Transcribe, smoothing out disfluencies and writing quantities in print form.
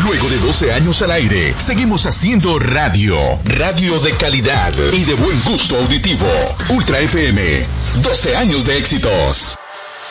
Luego de 12 años al aire, seguimos haciendo radio. Radio de calidad y de buen gusto auditivo. Ultra FM, 12 años de éxitos.